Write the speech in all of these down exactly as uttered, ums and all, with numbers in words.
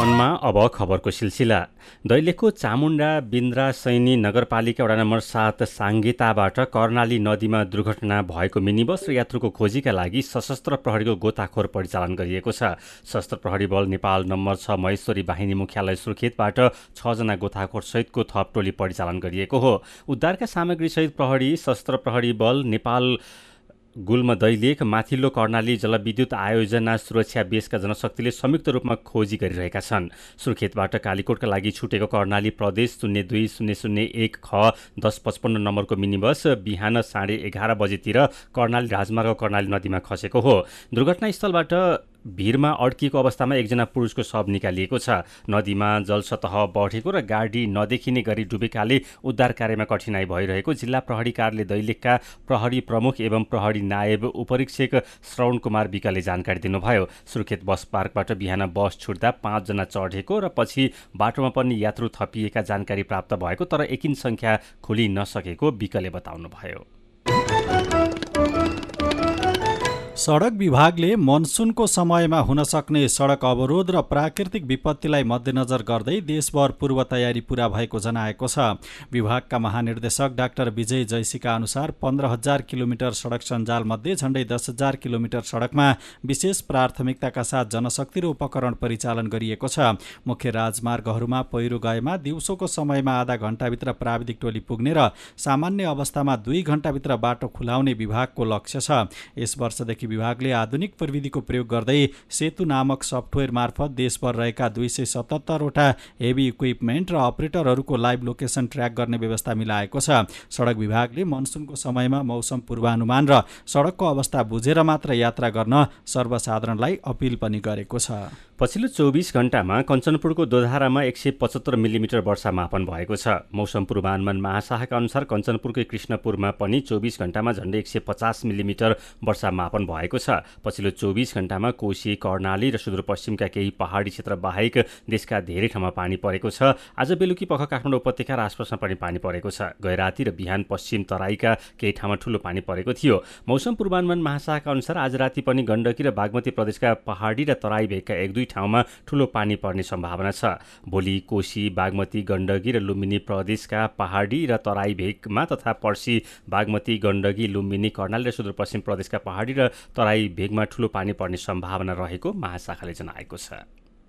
अर्पणमा अब खबरको सिलसिला। दैलेखको चामुण्डा बिन्द्रा सैनी नगरपालिका वडा नम्बर सात साङ्गेताबाट कर्णाली नदीमा दुर्घटना भएको मिनी बस र यात्रुको खोजीका लागि सशस्त्र प्रहरीको गोताखोर परिचालन गरिएको छ। सशस्त्र प्रहरी बल नेपाल नम्बर छ महेश्वरी बाहिनी मुख्यालय सुर्खेतबाट छजना गोताखोर सहितको थप टोली परिचालन गरिएको हो। उद्धारका सामग्री सहित प्रहरी, सशस्त्र प्रहरी बल, नेपाल गुल्म दैलेख, माथिल्लो कर्णाली जलविद्युत आयोजना सुरक्षा बेसका जनशक्तिले संयुक्त रूपमा खोजी गरिरहेका छन्। सुर्खेतबाट कालीकोटका लागि छुटेको कर्णाली प्रदेश शून्य दुई शून्य शून्य एक ख दस पचपन्न नम्बरको मिनी बस बिहान साढे एघार बजेतिर कर्णाली राजमार्ग कर्णाली नदीमा खसेको हो। दुर्घटनास्थलबाट भिरमा अड्किएको अवस्थामा एकजना पुरुषको शव निकालिएको छ। नदीमा जलसतह बढेको र गाडी नदेखिने गरी डुबेकाले उद्धार कार्यमा कठिनाई भइरहेको जिल्ला प्रहरी कार्यालय दैलेखका प्रहरी प्रमुख एवं प्रहरी नायब उपरीक्षक श्रवण कुमार विकले जानकारी दिनुभयो। सुर्खेत बस पार्कबाट बिहान बस छुट्दा पाँचजना चढेको र पछि बाटोमा पनि यात्रु थपिएका जानकारी प्राप्त भएको, तर एकिन सङ्ख्या खुलि नसकेको विकले बताउनुभयो। सडक विभागले मनसुनको समयमा हुन सक्ने सडक अवरोध र प्राकृतिक विपत्तिलाई मध्यनजर गर्दै देशभर पूर्व तयारी पूरा भएको जनाएको छ। विभागका महानिर्देशक डाक्टर विजय जैसीका अनुसार पन्ध्र हजार किलोमिटर सडक सञ्जाल मध्ये झण्डै दस हजार किलोमिटर सडकमा विशेष प्राथमिकताका साथ जनशक्ति र उपकरण परिचालन गरिएको छ। मुख्य राजमार्गहरूमा पहिरो गएमा दिउँसोको समयमा आधा घण्टाभित्र प्राविधिक टोली पुग्ने र सामान्य अवस्थामा दुई घण्टाभित्र बाटो खुलाउने विभागको लक्ष्य छ। यस वर्षदेखि विभागले आधुनिक प्रविधिको प्रयोग गर्दै सेतु नामक सफ्टवेयर मार्फत देशभर रहेका दुई सय सतहत्तरवटा हेभी इक्विपमेन्ट र अपरेटरहरूको लाइभ लोकेसन ट्र्याक गर्ने व्यवस्था मिलाएको छ। सडक विभागले मनसुनको समयमा मौसम पूर्वानुमान र सडकको अवस्था बुझेर मात्र यात्रा गर्न सर्वसाधारणलाई अपिल पनि गरेको छ। पछिल्लो चौबिस घण्टामा कञ्चनपुरको दोधारामा एक सय पचहत्तर मिलिमिटर वर्षा मापन भएको छ। मौसम पूर्वानुमान महाशाखाका अनुसार कञ्चनपुरकै कृष्णपुरमा पनि चौबिस घण्टामा झण्डै एक सय पचास मिलिमिटर वर्षा मापन भएको छ। पछिल्लो चौबिस घण्टामा कोशी, कर्णाली र सुदूरपश्चिमका केही पहाडी क्षेत्र बाहेक देशका धेरै ठाउँमा पानी परेको छ। आज बेलुकी पख काठमाडौँ उपत्यका र आसपासमा पनि पानी परेको छ। गैराती र बिहान पश्चिम तराईका केही ठाउँमा ठूलो पानी परेको थियो। मौसम पूर्वानुमान महाशाखाका अनुसार आज राति पनि गण्डकी र बागमती प्रदेशका पहाडी र तराई भेगका एक दुई ठाउँमा ठूलो पानी पर्ने सम्भावना छ। भोलि कोशी, बागमती, गण्डकी र लुम्बिनी प्रदेशका पहाडी र तराई भेगमा तथा पर्सि बागमती, गण्डकी, लुम्बिनी, कर्णाली र सुदूरपश्चिम प्रदेशका पहाडी र तराई भेगमा ठूलो पानी पर्ने सम्भावना रहेको महाशाखाले जनाएको छ।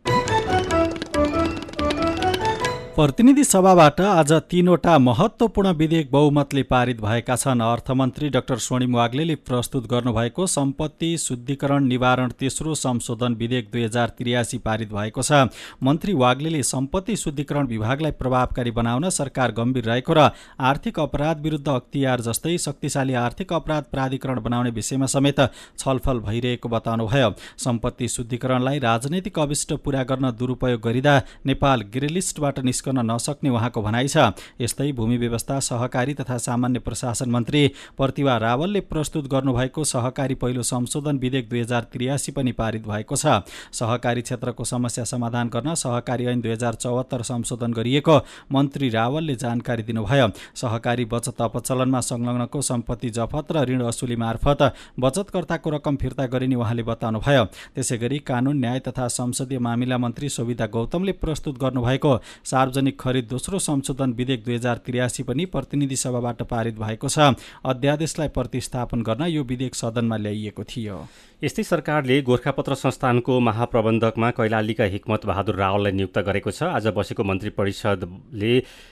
प्रतिनिधि सभाबाट आज तीनवटा महत्त्वपूर्ण विधेयक बहुमतले पारित भएका छन्। अर्थमन्त्री डाक्टर स्वर्णिम वाग्लेले प्रस्तुत गर्नुभएको सम्पत्ति शुद्धिकरण निवारण तेस्रो संशोधन विधेयक दुई हजार त्रियासी पारित भएको छ। मन्त्री वाग्लेले सम्पत्ति शुद्धिकरण विभागलाई प्रभावकारी बनाउन सरकार गम्भीर रहेको र आर्थिक अपराध विरुद्ध अख्तियार जस्तै शक्तिशाली आर्थिक अपराध प्राधिकरण बनाउने विषयमा समेत छलफल भइरहेको बताउनुभयो। सम्पत्ति शुद्धिकरणलाई राजनैतिक अभिष्ट पूरा गर्न दुरुपयोग गरिँदा नेपाल ग्रे लिस्टबाट निस्क गर्न नसक्ने उहाँको भनाइ छ। यस्तै भूमि व्यवस्था, सहकारी तथा सामान्य प्रशासन मन्त्री प्रतिभा रावलले प्रस्तुत गर्नुभएको सहकारी पहिलो संशोधन विधेयक दुई हजार त्रियासी पनि पारित भएको छ। सहकारी क्षेत्रको समस्या समाधान गर्न सहकारी ऐन दुई हजार चौहत्तर संशोधन गरिएको मन्त्री रावलले जानकारी दिनुभयो। सहकारी बचत अपचलनमा संलग्नको सम्पत्ति जफत र ऋण असुली मार्फत बचतकर्ताको रकम फिर्ता गरिने उहाँले बताउनुभयो। त्यसैगरी कानून, न्याय तथा संसदीय मामिला मन्त्री शोभिता गौतमले प्रस्तुत गर्नुभएको सार्वजनिक खरिद दोस्रो संशोधन विधेयक दुई हजार त्रियासी पनि प्रतिनिधि सभाबाट पारित भएको छ। अध्यादेशलाई प्रतिस्थापन गर्न यो विधेयक सदनमा ल्याइएको थियो। यस्तै सरकारले गोरखापत्र संस्थानको महाप्रबन्धकमा कैलालीका हिक्मत बहादुर रावललाई नियुक्त गरेको छ। आज बसेको मन्त्री परिषदले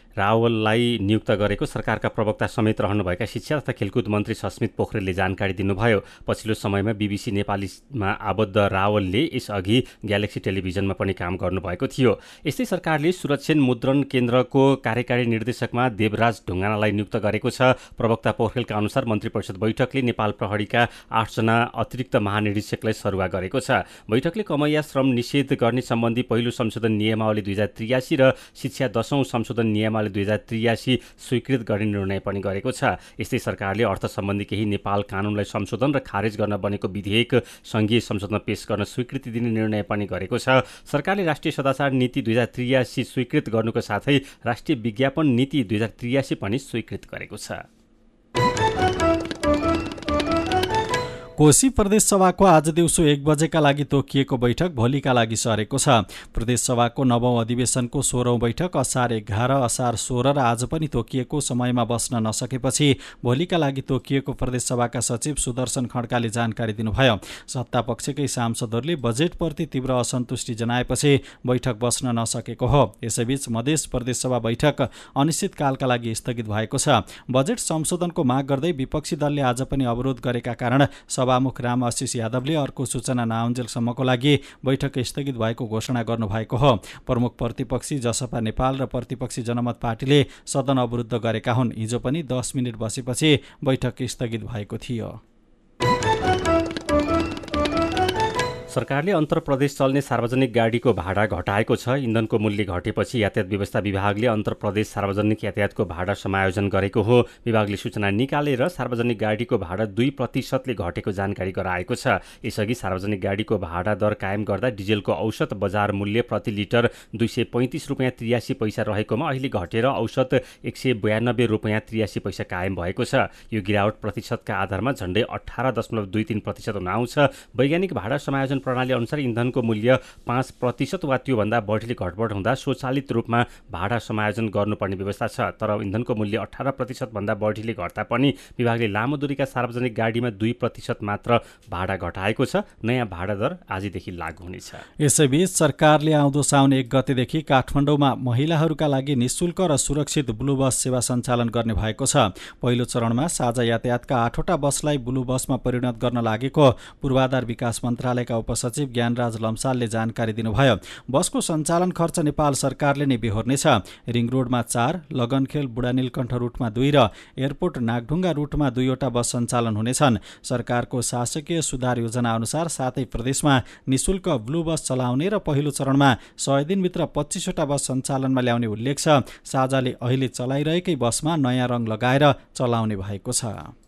रावललाई नियुक्त गरेको सरकारका प्रवक्ता समेत रहनुभएका शिक्षा तथा खेलकुद मन्त्री सस्मित पोखरेलले जानकारी दिनुभयो। पछिल्लो समयमा बीबीसी नेपालीमा आबद्ध रावलले यसअघि ग्यालेक्सी टेलिभिजनमा पनि काम गर्नुभएको थियो। यस्तै सरकारले सुरक्षण मुद्रण केन्द्रको कार्यकारी निर्देशकमा देवराज ढुङ्गानालाई नियुक्त गरेको छ। प्रवक्ता पोखरेलका अनुसार मन्त्री परिषद बैठकले नेपाल प्रहरीका आठजना अतिरिक्त महानिर्देशकलाई सरुवा गरेको छ। बैठकले कमैया श्रम निषेध गर्ने सम्बन्धी पहिलो संशोधन नियमावली दुई हजार त्रियासी र शिक्षा दशौं संशोधन नियमावली दुई हजार त्रियासी स्वीकृत गर्ने निर्णय पनि गरेको छ। यस्तै सरकारले अर्थ सम्बन्धी केही नेपाल कानूनलाई संशोधन र खारेज गर्न बनेको विधेयक संघीय संसदमा पेश गर्न स्वीकृति दिने निर्णय पनि गरेको छ। सरकारले राष्ट्रिय सदाचार नीति दुई हजार त्रियासी स्वीकृत गर्नुको साथै राष्ट्रिय विज्ञापन नीति दुई हजार त्रियासी पनि स्वीकृत गरेको छ। कोशी प्रदेशसभाको आज दिउँसो एक बजेका लागि तोकिएको बैठक भोलिका लागि सरेको छ। प्रदेशसभाको नवौं अधिवेशनको सोह्रौं बैठक असार एघार, असार सोह्र र आज पनि तोकिएको समयमा बस्न नसकेपछि भोलिका लागि तोकिएको प्रदेशसभाका सचिव सुदर्शन खड्काले जानकारी दिनुभयो। सत्तापक्षकै सांसदहरूले बजेटप्रति तीव्र असन्तुष्टि जनाएपछि बैठक बस्न नसकेको हो। यसैबीच मधेस प्रदेशसभा बैठक अनिश्चितकालका लागि स्थगित भएको छ। बजेट संशोधनको माग गर्दै विपक्षी दलले आज पनि अवरोध गरेका कारण सभामुख राम आशिष यादवले अर्को सूचना नआउन्जेलसम्मको लागि बैठक स्थगित भएको घोषणा गर्नुभएको हो। प्रमुख प्रतिपक्षी जसपा नेपाल र प्रतिपक्षी जनमत पार्टीले सदन अवरुद्ध गरेका हुन्। हिजो पनि दस मिनट बसेपछि बैठक स्थगित भएको थियो। सरकारले अन्तरप्रदेश चल्ने सार्वजनिक गाडीको भाडा घटाएको छ। इन्धनको मूल्य घटेपछि यातायात व्यवस्था विभागले अन्तरप्रदेश सार्वजनिक यातायातको भाडा समायोजन गरेको हो। विभागले सूचना निकालेर सार्वजनिक गाडीको भाडा दुई प्रतिशतले घटेको जानकारी गराएको छ। यसअघि सार्वजनिक गाडीको भाडा दर कायम गर्दा डिजेलको औसत बजार मूल्य प्रति लिटर दुई सय पैँतिस रुपियाँ त्रियासी पैसा रहेकोमा अहिले घटेर औसत एक सय बयानब्बे रुपियाँ त्रियासी पैसा कायम भएको छ। यो गिरावट प्रतिशतका आधारमा झण्डै अठार दशमलव दुई तीन प्रतिशत हुन आउँछ। वैज्ञानिक भाडा समायोजन प्रणाली अनुसार इन्धनको मूल्य पाँच प्रतिशत वा त्योभन्दा बढीले घटबढ हुँदा स्वचालित रूपमा भाडा समायोजन गर्नुपर्ने व्यवस्था छ। तर इन्धनको मूल्य अठार प्रतिशतभन्दा बढीले घट्दा पनि विभागले लामो दूरीका सार्वजनिक गाडीमा दुई प्रतिशत मात्र भाडा घटाएको छ। नयाँ भाडा दर आजदेखि लागू हुनेछ। यसैबीच सरकारले आउँदो साउन एक गतेदेखि काठमाडौँमा महिलाहरूका लागि निःशुल्क र सुरक्षित ब्लू बस सेवा सञ्चालन गर्ने भएको छ। पहिलो चरणमा साझा यातायातका आठवटा बसलाई ब्लू बसमा परिणत गर्न लागेको पूर्वाधार विकास मन्त्रालयका उपसचिव ज्ञानराज लम्सालले जानकारी दिनुभयो। बसको सञ्चालन खर्च नेपाल सरकारले नै बेहोर्नेछ। रिङ रोडमा चार, लगनखेल बुढानीलकण्ठ रुटमा दुई र एयरपोर्ट नागढुङ्गा रुटमा दुईवटा बस सञ्चालन हुनेछन्। सरकारको शासकीय सुधार योजना अनुसार सातै प्रदेशमा निःशुल्क ब्लू बस चलाउने र पहिलो चरणमा सय दिनभित्र पच्चिसवटा बस सञ्चालनमा ल्याउने उल्लेख छ। साझाले अहिले चलाइरहेकै बसमा नयाँ रङ लगाएर चलाउने भएको छ।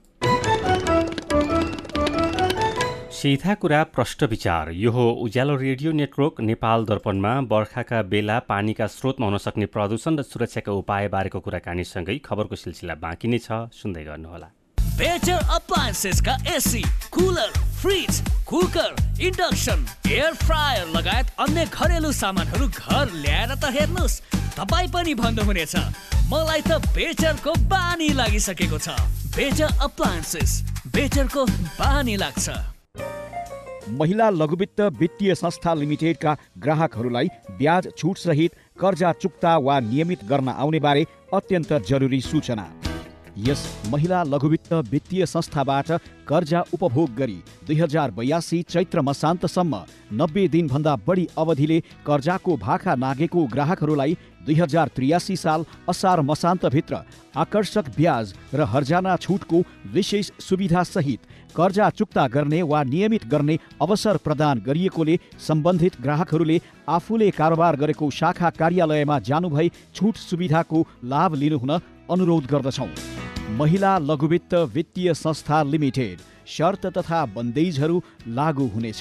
सीधा कुरा प्रष्ट विचार। यो हो उज्यालो रेडियो नेटवर्क नेपाल दर्पणमा बर्खाका बेला पानीका स्रोतमा हुन सक्ने प्रदूषण र सुरक्षाका उपाय बारेको कुराकानीसँगै खबरको सिलसिला बाँकी नै छ। सुन्दै गर्नुहोला। बेटर अप्लायन्सेस का AC, cooler, fridge, cooker, induction, air fryer लगायत अन्य घरेलु सामानहरू घर ल्याएर त हेर्नुस्, तपाईँ पनि भन्नुहुनेछ मलाई त बेटरको बानी लागिसकेको छ। बेटर अप्लायन्सेस, बेटरको बानी लाग्छ। महिला लघुवित्त वित्तीय संस्था लिमिटेडका ग्राहकहरूलाई ब्याज छुट सहित कर्जा चुक्ता वा नियमित गर्न आउने बारे अत्यन्त जरुरी सूचना। यस महिला लघुवित्त वित्तीय संस्थाबाट कर्जा उपभोग गरी दुई हजार बयासी चैत्र मसान्तसम्म नब्बे दिनभन्दा बढी अवधिले कर्जाको भाखा नागेको ग्राहकहरूलाई दुई हजार त्रियासी साल असार मसान्तभित्र आकर्षक ब्याज र हर्जाना छुटको विशेष सुविधा सहित कर्जा चुक्ता गर्ने वा नियमित गर्ने अवसर प्रदान गरिएकोले सम्बन्धित ग्राहकहरूले आफूले कारोबार गरेको शाखा कार्यालयमा जानुभई छुट सुविधाको लाभ लिनुहुन अनुरोध गर्दछौँ। महिला लघुवित्त वित्तीय संस्था लिमिटेड। शर्त तथा बन्देजहरू लागू हुनेछ।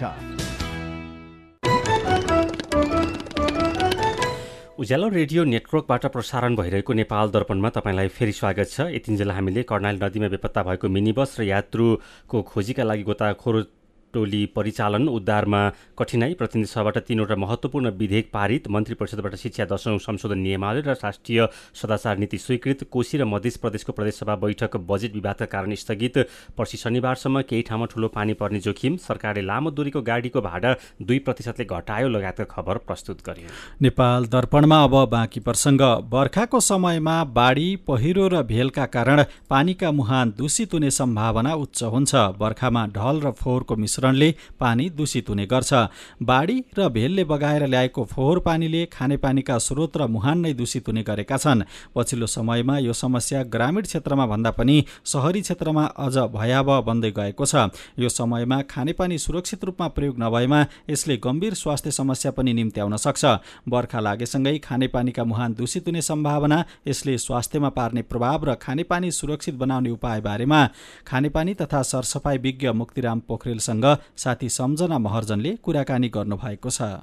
उज्यालो रेडियो नेटवर्कबाट प्रसारण भइरहेको नेपाल दर्पणमा तपाईँलाई फेरि स्वागत छ। यतिन्जेल हामीले कर्णाली नदीमा बेपत्ता भएको मिनी बस र यात्रुको खोजीका लागि गोताखोर टोली परिचालन उद्धारमा कठिनाई प्रतिनिधि सभाबाट तीनवटा महत्त्वपूर्ण विधेयक पारित। मन्त्री परिषदबाट शिक्षा दशौं संशोधन नियमावली र राष्ट्रिय सदाचार नीति स्वीकृत। कोशी र मध्य प्रदेशको प्रदेशसभा बैठक बजेट विवादका कारण स्थगित। पर्सि शनिबारसम्म केही ठाउँमा ठूलो पानी पर्ने जोखिम। सरकारले लामो दूरीको गाडीको भाडा दुई प्रतिशतले घटायो लगायतका खबर प्रस्तुत गर्यो। नेपाल दर्पणमा अब बाँकी प्रसङ्ग। बर्खाको समयमा बाढी, पहिरो र भेलका कारण पानीका मुहान दूषित हुने सम्भावना उच्च हुन्छ। बर्खामा ढल र फोहोरको मिश्रण पानी दूषित हुने गर्छ। बाढी र भेलले बगाएर ल्याएको फोहोर पानीले खानेपानीका स्रोत र मुहान नै दूषित हुने गरेका छन्। पछिल्लो समयमा यो समस्या ग्रामीण क्षेत्रमा भन्दा पनि शहरी क्षेत्रमा अझ भयावह बन्दै गएको छ। यो समयमा खानेपानी सुरक्षित रूपमा प्रयोग नभएमा यसले गम्भीर स्वास्थ्य समस्या पनि निम्त्याउन सक्छ। बर्खा लागेसँगै खानेपानीका मुहान दूषित हुने सम्भावना, यसले स्वास्थ्यमा पार्ने प्रभाव र खानेपानी सुरक्षित बनाउने उपाय बारेमा खानेपानी तथा सरसफाई विज्ञ मुक्तिराम पोखरेलसँग साथी सम्झना महर्जनले कुराकानी गर्नुभएको छ।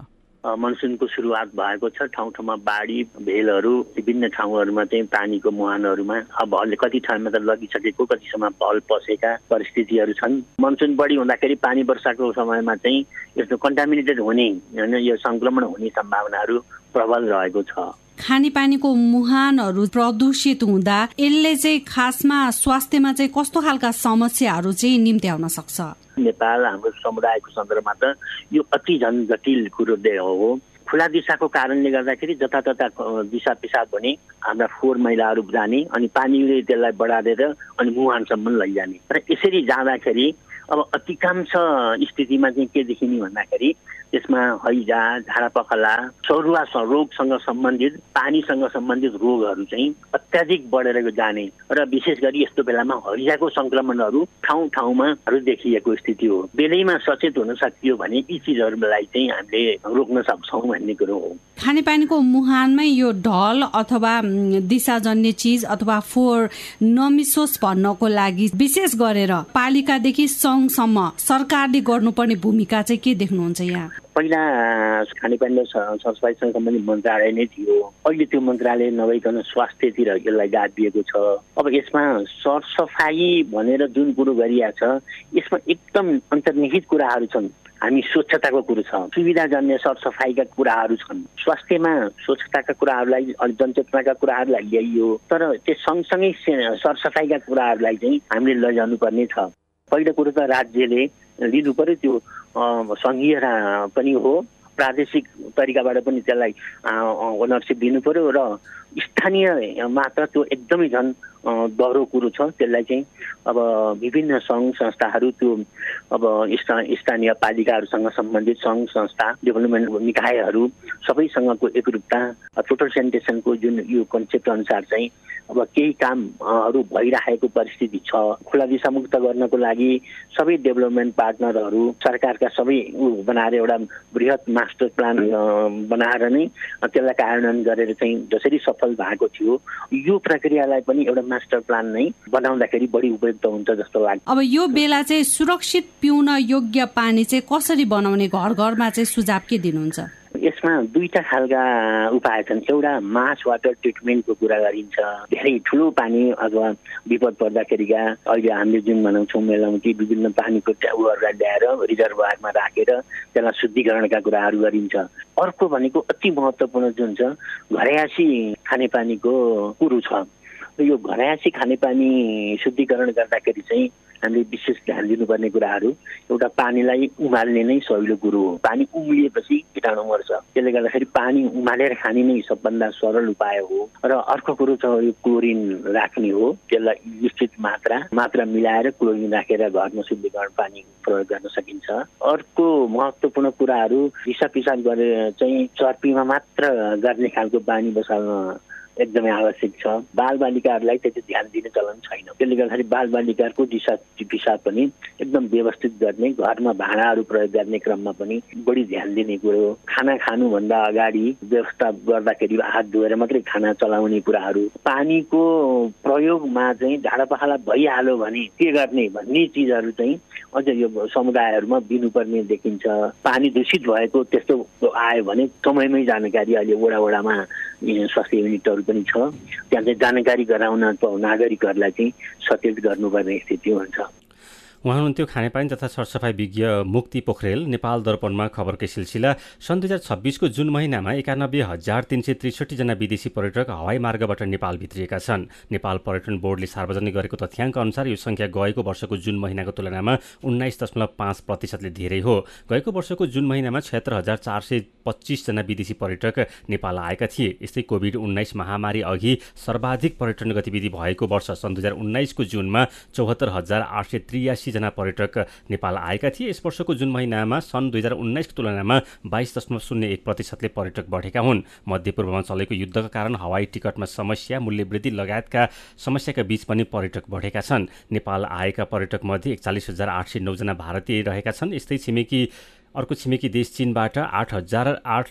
मनसुनको सुरुवात भएको छ। ठाउँ ठाउँमा बाढी भेलहरू विभिन्न ठाउँहरूमा चाहिँ पानीको मुहानहरूमा भलले कति ठाउँमा त लगिसकेको, कति ठाउँमा भल पसेका परिस्थितिहरू छन्। मनसुन बढी हुँदाखेरि पानी वर्षाको समयमा चाहिँ यस्तो कन्टामिनेटेड हुने होइन यो सङ्क्रमण हुने सम्भावनाहरू प्रबल रहेको छ। खानेपानीको मुहानहरू प्रदूषित हुँदा यसले चाहिँ खासमा स्वास्थ्यमा चाहिँ कस्तो खालका समस्याहरू चाहिँ निम्त्याउन सक्छ? नेपाल हाम्रो समुदायको सन्दर्भमा त यो अति झन् जटिल कुरो हो। खुला दिशाको कारणले गर्दाखेरि जतातता दिशा पिसाब भने हाम्रा फोहोर मैलाहरू जाने अनि पानीले त्यसलाई बढाएर अनि मुहानसम्म लैजाने र यसरी जाँदाखेरि अब अधिकांश स्थितिमा चाहिँ के देखिने भन्दाखेरि त्यसमा हैजा, झाडा पखला, सरुवा रोगसँग सम्बन्धित पानीसँग सम्बन्धित रोगहरू चाहिँ अत्याधिक बढेर जाने र विशेष गरी यस्तो बेलामा हैजाको सङ्क्रमणहरू ठाउँ ठाउँमा देखिएको स्थिति हो। बेलैमा सचेत हुन सकियो भने यी चिजहरूलाई चाहिँ हामीले रोक्न सक्छौँ भन्ने कुरो हो। खानेपानीको मुहानमै यो ढल अथवा दिशाजन्य चिज अथवा फोहोर नमिसोस् भन्नको लागि विशेष गरेर पालिकादेखि सङ्घसम्म सरकारले गर्नुपर्ने भूमिका चाहिँ के देख्नुहुन्छ यहाँ? पहिला खानेपानी र सरसफाइसँग सम्बन्धित मन्त्रालय नै थियो। अहिले त्यो मन्त्रालय नभइकन स्वास्थ्यतिर यसलाई गाभिएको छ। अब यसमा सरसफाइ भनेर जुन कुरो गरिएको छ यसमा एकदम अन्तर्निहित कुराहरू छन्। हामी स्वच्छताको कुरो छ, सुविधाजन्य सरसफाइका कुराहरू छन्, स्वास्थ्यमा स्वच्छताका कुराहरूलाई अनि जनचेतनाका कुराहरूलाई ल्याइयो, तर त्यो सँगसँगै सरसफाइका कुराहरूलाई चाहिँ हामीले लैजानु पर्ने छ। पहिलो कुरो त राज्यले लिनु पर्यो, त्यो सङ्घीय पनि हो, प्रादेशिक तरिकाबाट पनि त्यसलाई ओनरसिप दिनु पर्यो र स्थानीय मात्र त्यो एकदमै झन् दह्रो कुरो छ। त्यसलाई चाहिँ अब विभिन्न सङ्घ संस्थाहरू त्यो अब स्थानीय पालिकाहरूसँग सम्बन्धित सङ्घ संस्था डेभलपमेन्ट निकायहरू सबैसँगको एकरूपता टोटल सेनिटेसनको जुन यो कन्सेप्ट अनुसार चाहिँ अब केही कामहरू भइरहेको परिस्थिति छ। खुला दिशामुक्त गर्नको लागि सबै डेभलपमेन्ट पार्टनरहरू सरकारका सबै बनाएर एउटा बृहत मास्टर प्लान बनाएर नै त्यसलाई कार्यान्वयन गरेर चाहिँ जसरी सफल भएको थियो यो प्रक्रियालाई पनि एउटा मास्टर प्लान नै बनाउँदाखेरि बढी उपयुक्त हुन्छ जस्तो लाग्छ। अब यो बेला चाहिँ सुरक्षित पिउन योग्य पानी चाहिँ कसरी बनाउने घर घरमा चाहिँ सुझाव के दिनुहुन्छ? यसमा दुईटा खालका उपाय छन्। एउटा मास वाटर ट्रिटमेन्टको कुरा गरिन्छ। धेरै ठुलो पानी अथवा विपद पर्दाखेरिका अहिले हामीले जुन बनाउँछौँ मेलाउटी विभिन्न पानीको ट्याबहरूलाई ल्याएर रिजर्भरमा राखेर त्यसलाई शुद्धिकरणका कुराहरू गरिन्छ। अर्को भनेको अति महत्त्वपूर्ण जुन छ घरयासी खानेपानीको कुरो छ। यो घरयासी खानेपानी शुद्धिकरण गर्दाखेरि चाहिँ हामीले विशेष ध्यान दिनुपर्ने कुराहरू एउटा पानीलाई उमाल्ने नै सजिलो कुरो हो। पानी उम्लिएपछि कीटाणु मर्छ, त्यसले गर्दाखेरि पानी उमालेर खाने नै सबभन्दा सरल उपाय हो। र अर्को कुरो छ यो क्लोरिन राख्ने हो। त्यसलाई निश्चित मात्रा मात्रा मिलाएर क्लोरिन राखेर घरमा शुद्धिकरण पानी प्रयोग गर्न सकिन्छ। अर्को महत्त्वपूर्ण कुराहरू दिसा पिसाब गरेर चाहिँ चर्पीमा मात्र गर्ने खालको पानी बसाल्न एकदमै आवश्यक छ। बालबालिकाहरूलाई त्यति ध्यान दिने चलन छैन। त्यसले गर्दाखेरि बालबालिकाको दिशा पिसाब पनि एकदम व्यवस्थित गर्ने, घरमा भाँडाहरू प्रयोग गर्ने क्रममा पनि बढी ध्यान दिने कुरो। खाना खानुभन्दा अगाडि व्यवस्था गर्दाखेरि हात धोएर मात्रै खाना चलाउने कुराहरू। पानीको प्रयोगमा चाहिँ झाडा पखाला भइहाल्यो भने के गर्ने भन्ने चिजहरू चाहिँ अझ यो समुदायहरूमा दिनुपर्ने देखिन्छ। पानी दूषित भएको त्यस्तो आयो भने समयमै जानकारी अहिले वडा वडामा स्वास्थ्य युनिटहरू पनि छ, त्यहाँ चाहिँ जानकारी गराउन नागरिकहरूलाई चाहिँ सचेत गर्नुपर्ने स्थिति हुन्छ। उहाँ हुनुहुन्थ्यो खानेपानी तथा सरसफाइ विज्ञ मुक्ति पोखरेल। नेपाल दर्पणमा खबरकै सिलसिला। सन् दुई हजार छब्बिसको जुन महिनामा एकानब्बे हजार तीन सय त्रिसठीजना विदेशी पर्यटक हवाई मार्गबाट नेपाल भित्रिएका छन्। नेपाल पर्यटन बोर्डले सार्वजनिक गरेको तथ्याङ्क अनुसार यो सङ्ख्या गएको वर्षको जुन महिनाको तुलनामा उन्नाइस दशमलव पाँच प्रतिशतले धेरै हो। गएको वर्षको जुन महिनामा छयत्तर हजार चार सय पच्चिसजना विदेशी पर्यटक नेपाल आएका थिए। यस्तै कोभिड उन्नाइस महामारी अघि सर्वाधिक पर्यटन गतिविधि भएको वर्ष सन् दुई हजार उन्नाइसको जुनमा चौहत्तर हजार आठ सय त्रियासी जना पर्यटक नेपाल आएका थिए। यस वर्षको जुन महिनामा सन् दुई हजार उन्नाइसको तुलनामा बाइस दशमलव शून्य एक प्रतिशतले पर्यटक बढेका हुन्। मध्यपूर्वमा चलेको युद्धका कारण हवाई टिकटमा समस्या, मूल्य वृद्धि लगायतका समस्याका बीच पनि पर्यटक बढेका छन्। नेपाल आएका पर्यटक मध्ये एकचालिस हजार आठ सय नौजना भारतीय रहेका छन्। यस्तै छिमेकी अर्को छिमेकी देश चीनबाट आठ हजार आठ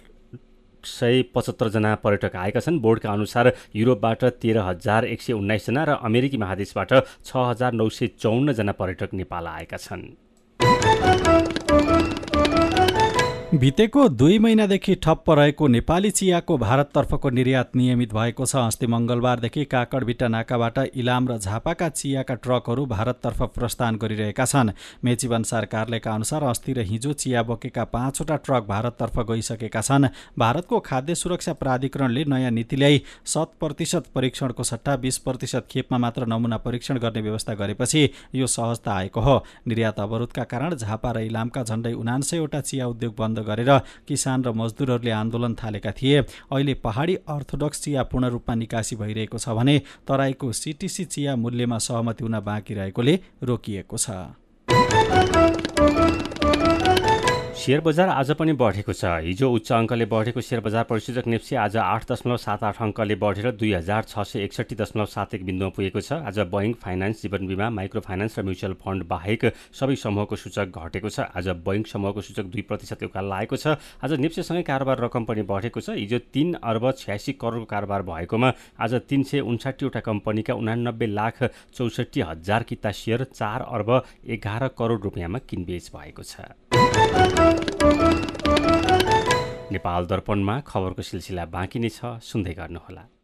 सय पचहत्तरजना पर्यटक आएका छन्। बोर्डका अनुसार युरोपबाट तेह्र हजार एक सय उन्नाइसजना र अमेरिकी महादेशबाट छ हजार नौ सय चौन्नजना पर्यटक नेपाल आएका छन्। बितेको दुई महिनादेखि ठप्प रहेको नेपाली चियाको भारततर्फको निर्यात नियमित भएको छ। अस्ति मङ्गलबारदेखि काकडभिट्टा नाकाबाट इलाम र झापाका चियाका ट्रकहरू भारततर्फ प्रस्थान गरिरहेका छन्। मेची भन्सार कार्यालयका अनुसार अस्ति र हिजो चिया बोकेका पाँचवटा ट्रक भारततर्फ गइसकेका छन्। भारतको खाद्य सुरक्षा प्राधिकरणले नयाँ नीति ल्याई शत प्रतिशत परीक्षणको सट्टा बीस प्रतिशत खेपमा मात्र नमुना परीक्षण गर्ने व्यवस्था गरेपछि यो सहजता आएको हो। निर्यात अवरोधका कारण झापा र इलामका झण्डै उनान्सयवटा चिया उद्योग बन्द गरेर किसान र मजदुरहरूले आन्दोलन थालेका थिए। अहिले पहाडी अर्थोडक्स चिया पूर्ण रूपमा निकासी भइरहेको छ भने तराईको सीटीसी चिया मूल्यमा सहमति हुन बाँकी रहेकोले रोकिएको छ। शेयर बजार आज पनि बढेको छ। हिजो उच्च अङ्कले बढेको शेयर बजार परिसूचक नेप्सी आज आठ दशमलव सात आठ अङ्कले बढेर दुई हजार छ सय एकसठी दशमलव सात एक बिन्दुमा पुगेको छ। आज बोइङ फाइनान्स, जीवन बिमा, माइक्रो फाइनान्स र म्युचुअल फन्ड बाहेक सबै समूहको सूचक घटेको छ। आज बोइङ समूहको सूचक दुई प्रतिशत उकालो लागेको छ। आज नेप्सीसँगै कारोबार रकम पनि बढेको छ। हिजो तीन अर्ब छ्यासी करोडको कारोबार भएकोमा आज तीन सय उन्साठीवटा कम्पनीका उनानब्बे लाख चौसठी हजार किता सेयर चार अर्ब एघार करोड रुपियाँमा किनबेच भएको छ। नेपाल दर्पणमा खबरको सिलसिला बाँकी नै छ, सुन्दै गर्नुहोला।